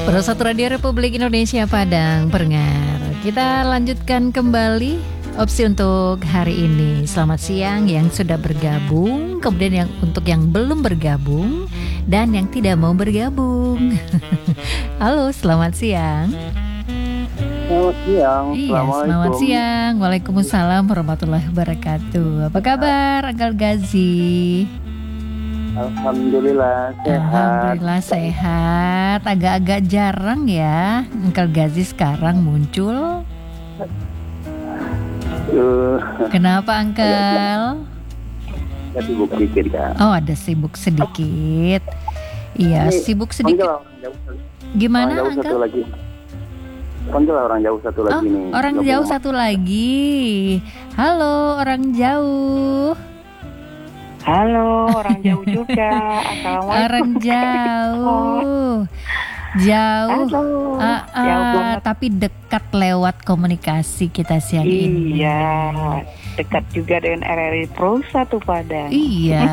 Persatu Radio Republik Indonesia Padang Pendengar. Kita lanjutkan kembali opsi untuk hari ini. Selamat siang yang sudah bergabung, kemudian untuk yang belum bergabung dan yang tidak mau bergabung. Halo, selamat siang. Selamat siang. Iya, selamat siang. Waalaikumsalam warahmatullahi wabarakatuh. Apa kabar, Uncle Gazi? Alhamdulillah sehat. Alhamdulillah sehat. Agak-agak jarang ya Uncle Gazi sekarang muncul. Kenapa, Uncle? Ya sibuk sedikit kan. Oh, ada sibuk sedikit. Iya, sibuk sedikit. Gimana, orang jauh Uncle? satu lagi. Panggil orang jauh satu lagi nih. Orang jauh satu lagi. Halo, orang jauh. Halo, orang jauh juga. Assalamualaikum. Orang jauh. Jauh. Halo. Jauh banget. Tapi dekat lewat komunikasi kita siang ini. Iya, dekat juga dengan RRI Pro 1 Padang. Iya,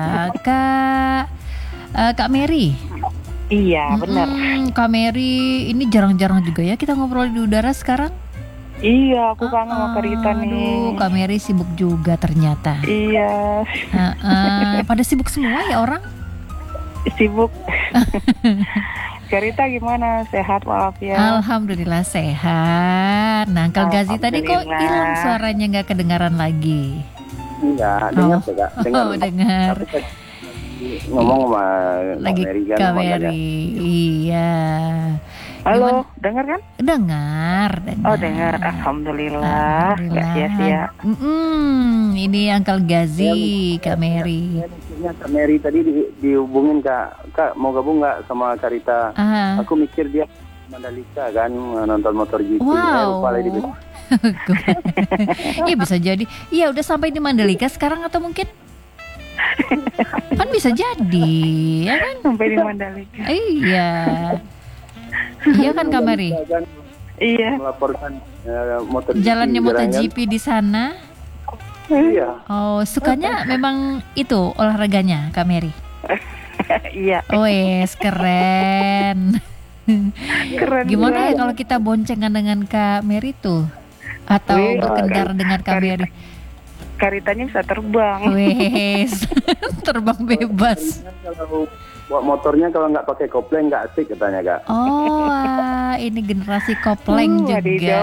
Kak Mary. Iya, benar. Kak Mary, ini jarang-jarang juga ya kita ngobrol di udara sekarang. Iya, aku kangen sama Karita nih. Aduh, Kak Mary sibuk juga ternyata. Iya. Pada sibuk semua ya orang? Sibuk. Karita gimana? Sehat walafiat? Alhamdulillah sehat. Nah, Uncle Gazi tadi kok hilang suaranya, nggak kedengaran lagi? Enggak, dengar Kak. Dengar. Oh, dengar. Ngomong sama Lagi Kak Mary. Iya. Halo, dengar kan? Dengar. Oh, dengar. Alhamdulillah. Nggak sia-sia. Ini Uncle Gazi, Kak Mary. Kak Mary tadi dihubungin Kak mau gabung nggak sama Karita? Aku mikir dia Mandalika kan nonton motor GP. Wow. Lupa lagi Iya bisa jadi. Iya udah sampai di Mandalika sekarang atau mungkin? Kan bisa jadi, ya kan? Sampai di Mandalika. Iya. Iya kan Kak Mary? Iya. Melaporkan motor jalannya MotoGP di sana. Iya. Oh, sukanya memang itu olahraganya Kak Mary? Iya. Wes, keren. Keren. Gimana ya kalau kita boncengan dengan Kak Mary tuh? Atau berkendara dengan Kak Mary? Karitanya bisa terbang. Wes, terbang bebas. Kalau bawa motornya kalau nggak pakai kopling nggak asik katanya Kak. Oh, ini generasi kopling juga.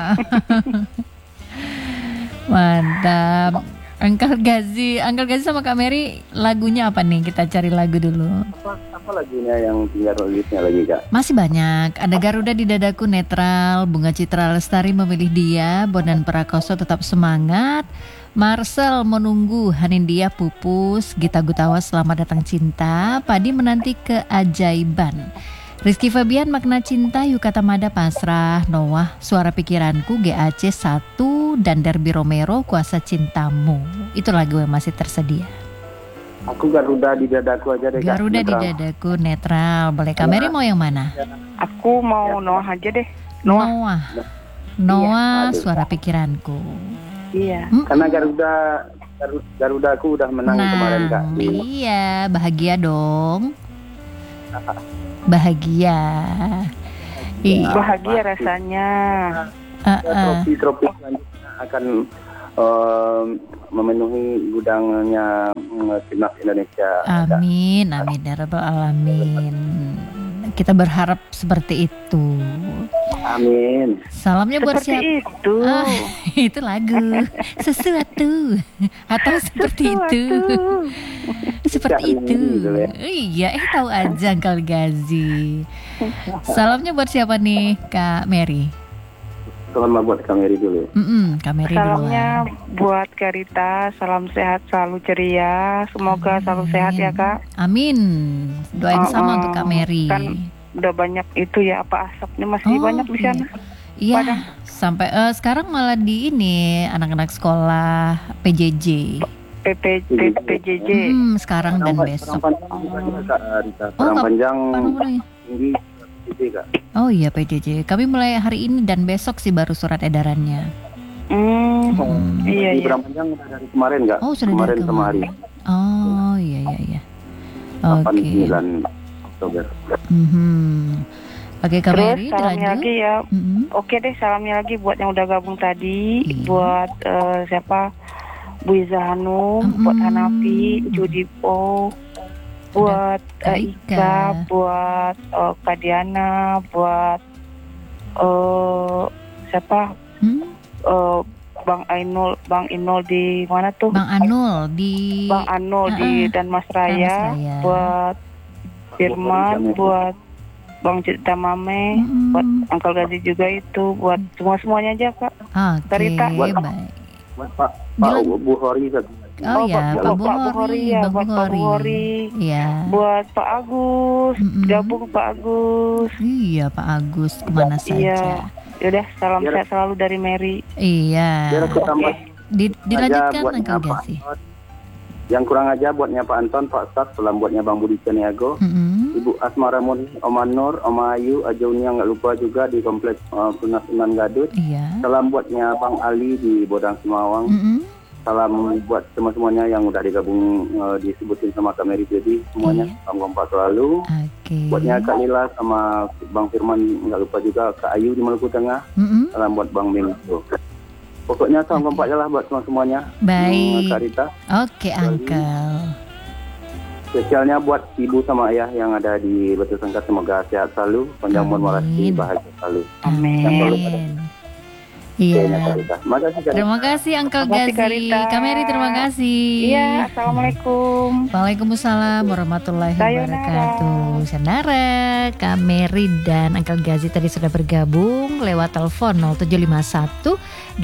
Mantap. Uncle Gazi sama Kak Mary, lagunya apa nih? Kita cari lagu dulu. Apa lagunya yang tinggal listnya lagi Kak? Masih banyak. Ada Garuda di Dadaku Netral, Bunga Citra Lestari Memilih Dia, Bondan Prakoso Tetap Semangat, Marcel Menunggu, Hanindia Pupus, Gita Gutawa Selamat Datang Cinta, Padi Menanti Keajaiban, Rizky Fabian Makna Cinta, Yukata Mada Pasrah, Noah Suara Pikiranku, GAC 1, dan Derby Romero Kuasa Cintamu. Itu lagu yang masih tersedia. Aku Garuda di Dadaku aja deh Kak. Garuda di Dadaku Netral. Boleh Kak Mary mau yang mana? Aku mau Noah aja deh. Noah Suara Pikiranku. Iya. Karena Garuda aku udah menang kemarin Kak. Iya, bahagia dong. Bahagia. Bahagia rasanya. Trofi selanjutnya akan memenuhi gudangnya timnas Indonesia. Amin, amin ya rabbal alamin. Kita berharap seperti itu. Amin. Salamnya buat siapa? Itu. Itu lagu sesuatu atau seperti itu. Seperti itu. Iya, tahu aja Uncle Gazi. Salamnya buat siapa nih Kak Mary? Salam buat Kak Mary dulu. Kak Mary salamnya duluan. buat Karita, salam sehat selalu ceria. Semoga selalu sehat ya Kak. Amin. Doain sama untuk Kak Mary. Kan udah banyak itu ya, apa asapnya masih banyak di sana. Iya. Sampai sekarang malah di ini anak-anak sekolah PJJ. PJJ. Sekarang dan besok. Perang panjang tinggi PJJ Kak. Oh iya PJJ. Kami mulai hari ini dan besok sih baru surat edarannya. Iya. Perang panjang udah dari kemarin Kak. Oh sudah kemarin dari sama hari. Oh iya. Oke. 8-9 Oktober. Oke, Kak Terus Mary, salamnya lanjut. lagi ya. Oke deh, salamnya lagi buat yang udah gabung tadi, buat siapa? Bu Iza Hanum, buat Hanafi, Judipo, buat Ika, buat Kak Diana, buat siapa? Bang Inul di mana tuh? Bang Anul di Dan Mas Raya, buat Firman, buat Bang Cita Mame, buat Uncle Gazi juga itu, buat semuanya aja Kak. Karita, baik. Pak Bu Hori kan. Oh ya, Pak Buhori, Bang Buhori. Iya. Buat Pak Agus, gabung Pak Agus. Iya, Pak Agus kemana saja. Iya. Yaudah, salam sehat selalu dari Mary. Iya. Dilanjutkan Uncle Gazi. Yang kurang aja buatnya Pak Anton, Pak Ustadz, salam buatnya Bang Budi Caniago, Ibu Asma Ramon, Oma Nur, Oma Ayu, Ajaunia nggak lupa juga di kompleks Sunan Gadut. Iya. Salam buatnya Bang Ali di Bodang Semawang. Salam buat semuanya yang udah digabung disebutin sama Kak Mary jadi semuanya. Salam kompak selalu. Buatnya Kak Lila sama Bang Firman nggak lupa juga Kak Ayu di Maluku Tengah. Salam buat Bang Minggu. Pokoknya salam kompak aja lah buat semuanya. Baik. Karita. Oke, Uncle. Spesialnya buat ibu sama ayah yang ada di Batu Sangkat, semoga sehat selalu, panjang umur waras, bahagia selalu. Amin. Iya. Terima kasih Uncle Gazi. Kak Mary, terima kasih. Iya, assalamualaikum. Waalaikumsalam warahmatullahi wabarakatuh. Sayonara. Kak Mary dan Uncle Gazi tadi sudah bergabung lewat telepon 0751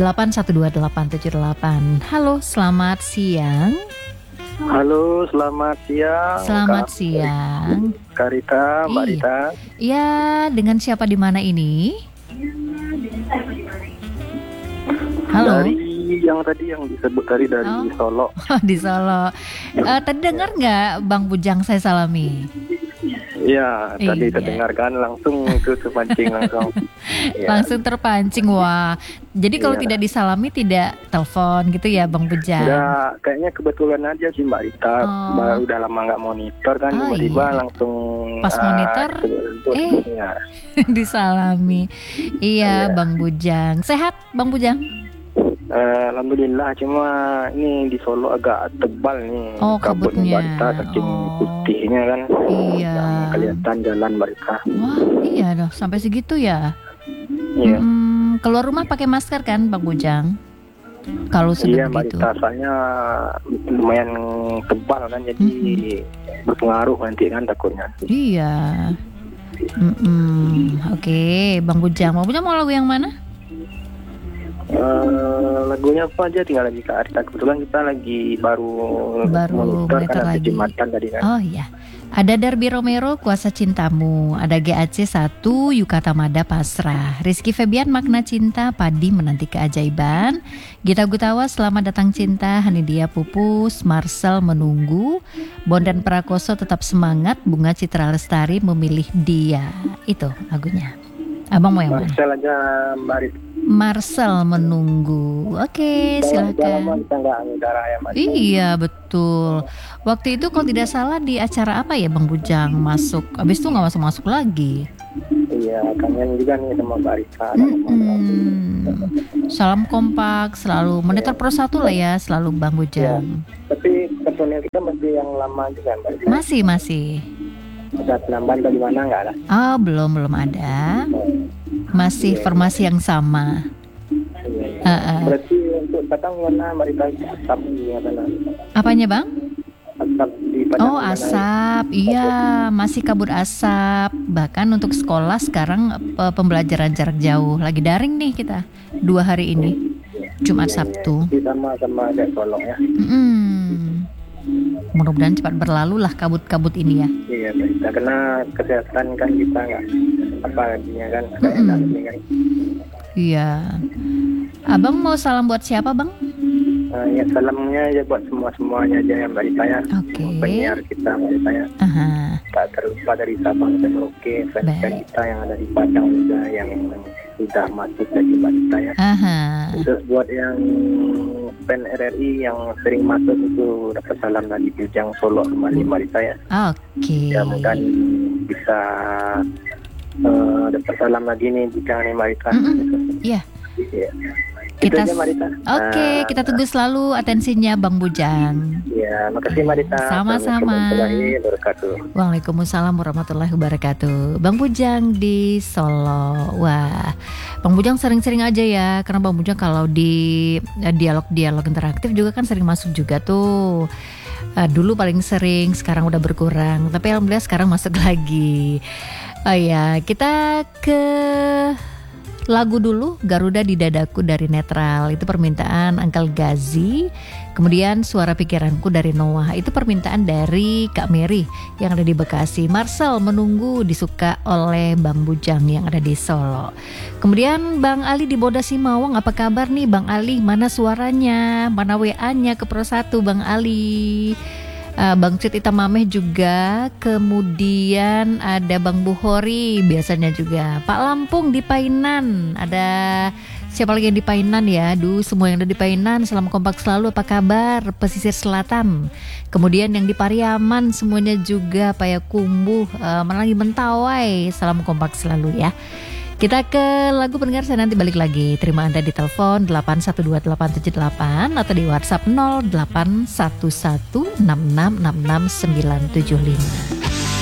812 878. Halo, selamat siang. Halo, selamat siang. Selamat siang. Karita, Mbak Rita. Iya, dengan siapa di mana ini? Halo. Dari yang tadi yang disebut dari Solo. Di Solo. Tadi dengar nggak Bang Bujang saya salami? Iya, tadi terdengarkan langsung itu terpancing langsung. Langsung terpancing, wah. Jadi kalau tidak disalami tidak telepon gitu ya Bang Bujang? Enggak, kayaknya kebetulan aja sih Mbak Rita. Baru udah lama nggak monitor kan, tiba-tiba langsung pas monitor disalami. Iya, Bang Bujang. Sehat Bang Bujang? Alhamdulillah, cuma ini di Solo agak tebal nih kabutnya, saking putihnya kan. Iya. Kelihatan jalan mereka. Wah, iya loh, sampai segitu ya. Iya. Keluar rumah pakai masker kan, Bang Bujang? Kalau sudah begitu. Iya, rasanya lumayan tebal kan, jadi berpengaruh nanti kan takutnya. Iya. Oke, Bang Bujang mau lagu yang mana? Lagunya apa aja, tinggal lagi Kak Arita. Kebetulan kita lagi baru monitor kan ada Jumatan tadi kan. Oh iya. Ada Darby Romero, Kuasa Cintamu. Ada GAC 1, Yukata Mada Pasrah. Rizky Febian, Makna Cinta. Padi Menanti Keajaiban. Gita Gutawa, Selamat Datang Cinta. Hanidia Pupus, Marcel Menunggu. Bondan Prakoso, Tetap Semangat. Bunga Citra Lestari, Memilih Dia. Itu lagunya. Abang mau yang mana? Marcel aja Mbak Rita. Marcel Menunggu. Oke, silakan. Iya, betul. Waktu itu kalau tidak salah di acara apa ya Bang Bujang masuk? Habis itu nggak masuk lagi. Iya, kangen juga nih sama Mbak Rita. Salam kompak, selalu monitor Pro 1 lah ya, selalu Bang Bujang. Ya, tapi personil kita masih yang lama juga Mbak Rita. Masih. Ada penambahan bagaimana nggak ada? Oh, belum ada. Masih formasi yang sama. Berarti untuk datang mana Marita asap di mana? Apanya Bang? Asap di Padang. Oh, asap. Iya, masih kabut asap. Bahkan untuk sekolah sekarang pembelajaran jarak jauh lagi daring nih kita 2 hari ini. Jumat Sabtu. Sama kayak Solo ya. Mudah-mudahan cepat berlalu lah kabut-kabut ini ya. Iya, karena kesehatan kan kita nggak apa artinya kan. Iya. Abang mau salam buat siapa Bang? Ya salamnya aja buat semuanya aja yang Mbak Rita ya. Oke. Penyiar kita Mbak Rita ya. Tak terlupa dari Sabang dan Merauke, fans kita yang ada di Padang juga yang sudah masuk dari Mbak Rita ya. Terus buat yang fan RRI yang sering masuk itu dapat salam dari Bujang Solo kembali Mbak Rita ya. Oke. Ya mudah bisa dapat salam lagi nih di Kang Marita. Iya. Iya. Kita aja, Marita. Oke, kita tunggu selalu atensinya Bang Bujang. Ya, makasih Marita. Sama-sama. Waalaikumsalam warahmatullahi wabarakatuh. Bang Bujang di Solo. Wah, Bang Bujang sering-sering aja ya, karena Bang Bujang kalau di dialog-dialog interaktif juga kan sering masuk juga tuh. Dulu paling sering, sekarang udah berkurang. Tapi alhamdulillah sekarang masuk lagi. Oh ya, kita ke lagu dulu, Garuda di Dadaku dari Netral. Itu permintaan Uncle Gazi. Kemudian Suara Pikiranku dari Noah. Itu permintaan dari Kak Mary yang ada di Bekasi. Marcel Menunggu disuka oleh Bang Bujang yang ada di Solo. Kemudian Bang Ali di Boda Simawang. Apa kabar nih Bang Ali? Mana suaranya? Mana WA-nya ke Pro 1 Bang Ali? Bang Cit Itamameh juga, kemudian ada Bang Buhori biasanya juga, Pak Lampung di Painan, ada siapa lagi yang di Painan ya? Semua yang ada di Painan, salam kompak selalu, apa kabar? Pesisir Selatan, kemudian yang di Pariaman semuanya juga, Payakumbuh, mana lagi Mentawai, salam kompak selalu ya. Kita ke lagu pendengar, saya nanti balik lagi. Terima Anda di telepon 812-878 atau di WhatsApp 081166666975.